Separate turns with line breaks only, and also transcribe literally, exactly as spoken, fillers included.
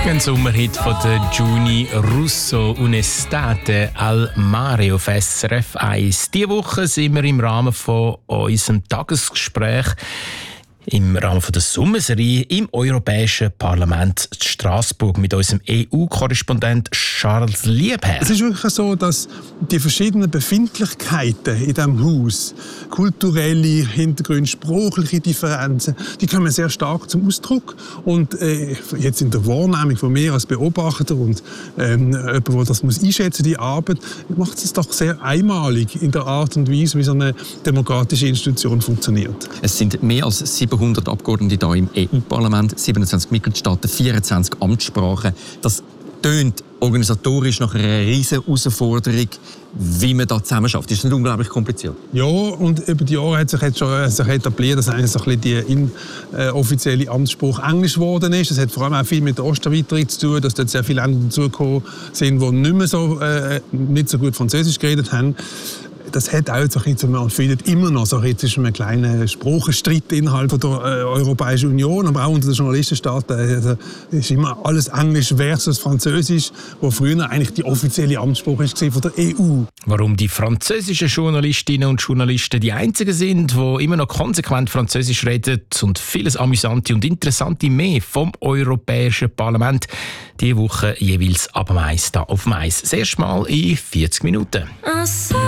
Ein Sommerhit von der Giuni Russo, Un'estate al mare auf S R F eins. Diese Woche sind wir im Rahmen von unserem Tagesgespräch im Rahmen der Sommerserie im Europäischen Parlament in Straßburg mit unserem E U-Korrespondent Charles Liebherr.
Es ist wirklich so, dass die verschiedenen Befindlichkeiten in diesem Haus, kulturelle Hintergründe, sprachliche Differenzen, die kommen sehr stark zum Ausdruck. Und äh, jetzt in der Wahrnehmung von mir als Beobachter und ähm, jemand, der das muss einschätzen, die Arbeit, macht es doch sehr einmalig in der Art und Weise, wie so eine demokratische Institution funktioniert.
Es sind mehr als siebenhundert Abgeordnete hier im E U-Parlament, siebenundzwanzig Mitgliedstaaten, vierundzwanzig Amtssprachen. Das tönt organisatorisch nach einer riesen Herausforderung, wie man da zusammen schafft. Das ist nicht unglaublich kompliziert.
Ja, und über die Jahre hat sich jetzt schon sich etabliert, dass eigentlich so ein bisschen die äh, offizielle Amtsspruch Englisch geworden ist. Das hat vor allem auch viel mit der Osterweiterung zu tun, dass dort sehr viele Länder dazugekommen sind, die nicht mehr so, äh, nicht so gut Französisch geredet haben. Das hat auch so ein bisschen, man findet immer noch so ein bisschen einen kleinen Sprachenstreit innerhalb der äh, Europäischen Union, aber auch unter den Journalistenstaaten. Also, ist immer alles Englisch versus Französisch, wo früher eigentlich die offizielle Amtssprache war von der E U.
Warum die französischen Journalistinnen und Journalisten die einzigen sind, die immer noch konsequent Französisch reden und vieles Amüsante und Interessante mehr vom Europäischen Parlament. Diese Woche jeweils ab dem Eis da auf dem Eis. Das erste Mal in vierzig Minuten.